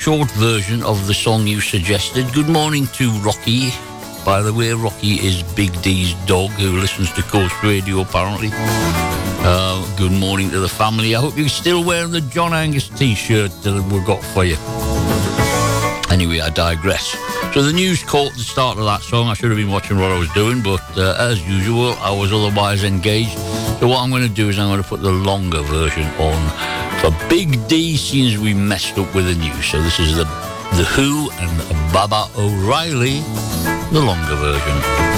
short version of the song you suggested. Good morning to Rocky. By the way, Rocky is Big D's dog, who listens to Coast Radio, apparently. Good morning to the family. I hope you're still wearing the John Angus T-shirt that we've got for you. Anyway, I digress. So the news caught the start of that song. I should have been watching what I was doing, but as usual, I was otherwise engaged. So what I'm going to do is I'm going to put the longer version on for Big D, since we messed up with the news. So this is the Who and Baba O'Reilly, the longer version.